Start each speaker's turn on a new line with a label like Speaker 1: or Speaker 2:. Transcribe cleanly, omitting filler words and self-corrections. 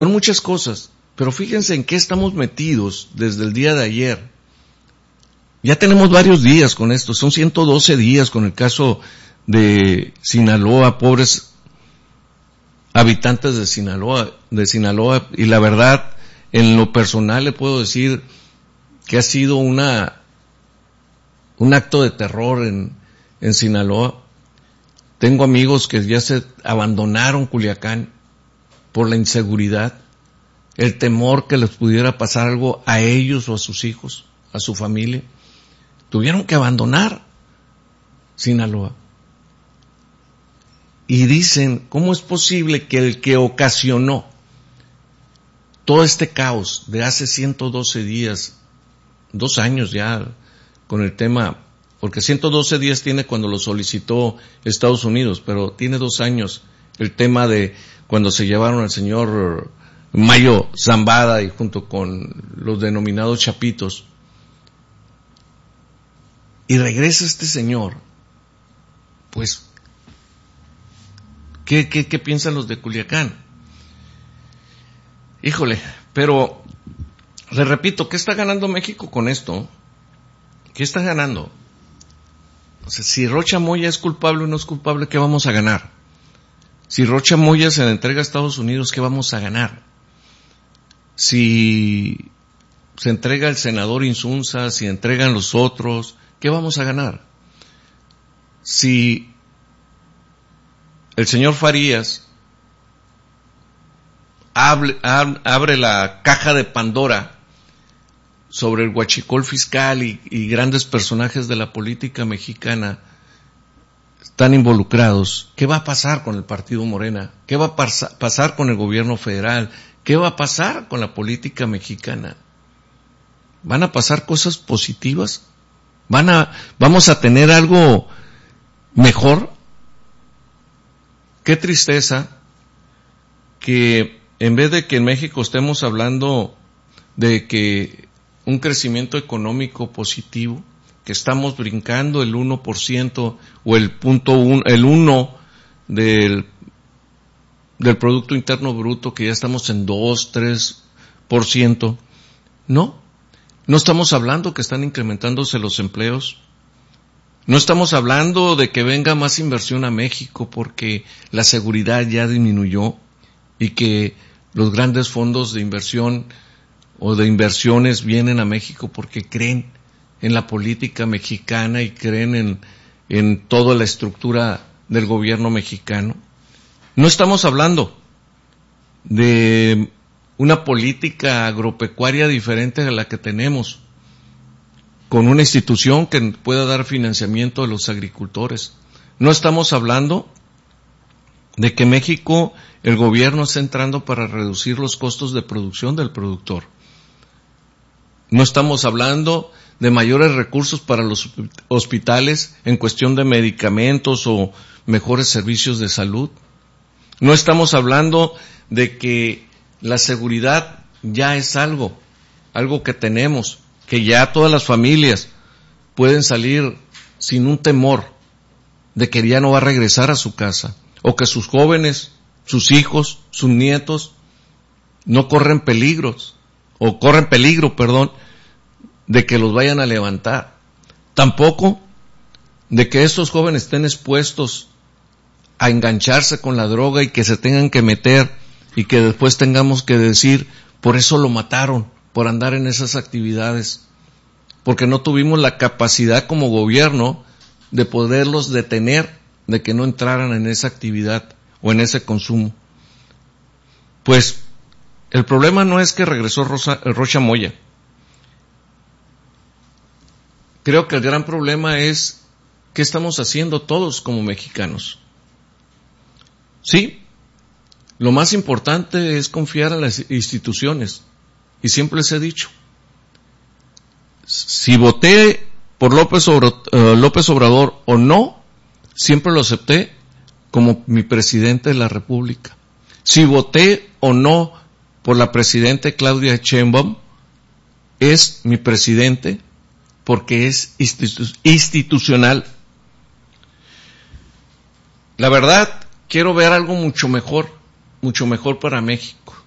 Speaker 1: Son muchas cosas, pero fíjense en qué estamos metidos desde el día de ayer. Ya tenemos varios días con esto, son 112 días con el caso de Sinaloa, pobres habitantes de Sinaloa, y la verdad, en lo personal le puedo decir que ha sido un acto de terror en Sinaloa. Tengo amigos que ya se abandonaron Culiacán por la inseguridad, el temor que les pudiera pasar algo a ellos o a sus hijos, a su familia. Tuvieron que abandonar Sinaloa. Y dicen, ¿cómo es posible que el que ocasionó todo este caos de hace 112 días, 2 años ya con el tema, porque 112 días tiene cuando lo solicitó Estados Unidos, pero tiene 2 años el tema de cuando se llevaron al señor Mayo Zambada y junto con los denominados chapitos, y regresa este señor, pues, ¿qué piensan los de Culiacán? Híjole, pero, le repito, ¿qué está ganando México con esto? ¿Qué está ganando? O sea, si Rocha Moya es culpable o no es culpable, ¿qué vamos a ganar? Si Rocha Moya se le entrega a Estados Unidos, ¿qué vamos a ganar? Si se entrega el senador Insunza, si entregan los otros, ¿qué vamos a ganar? Si el señor Farías abre la caja de Pandora sobre el huachicol fiscal y grandes personajes de la política mexicana están involucrados, ¿qué va a pasar con el partido Morena? ¿Qué va a pasar con el gobierno federal? ¿Qué va a pasar con la política mexicana? ¿Van a pasar cosas positivas? ¿Vamos a tener algo mejor? Qué tristeza que en vez de que en México estemos hablando de que un crecimiento económico positivo, que estamos brincando el 1% o el 1 del Producto Interno Bruto, que ya estamos en 2-3%. No estamos hablando que están incrementándose los empleos. No estamos hablando de que venga más inversión a México porque la seguridad ya disminuyó y que los grandes fondos de inversión o de inversiones vienen a México porque creen en la política mexicana y creen en toda la estructura del gobierno mexicano. No estamos hablando de una política agropecuaria diferente a la que tenemos, con una institución que pueda dar financiamiento a los agricultores. No estamos hablando de que México, el gobierno está entrando para reducir los costos de producción del productor. No estamos hablando de mayores recursos para los hospitales en cuestión de medicamentos o mejores servicios de salud. No estamos hablando de que la seguridad ya es algo que tenemos, que ya todas las familias pueden salir sin un temor de que ya no va a regresar a su casa, o que sus jóvenes, sus hijos, sus nietos no corren peligro, de que los vayan a levantar. Tampoco de que estos jóvenes estén expuestos a engancharse con la droga y que se tengan que meter y que después tengamos que decir, por eso lo mataron, por andar en esas actividades, porque no tuvimos la capacidad como gobierno de poderlos detener, de que no entraran en esa actividad o en ese consumo. Pues el problema no es que regresó Rocha Moya. Creo que el gran problema es qué estamos haciendo todos como mexicanos. Sí, lo más importante es confiar en las instituciones. Y siempre les he dicho, si voté por López Obrador o no, siempre lo acepté como mi presidente de la República. Si voté o no por la presidenta Claudia Sheinbaum, es mi presidente porque es institucional. La verdad, quiero ver algo mucho mejor para México.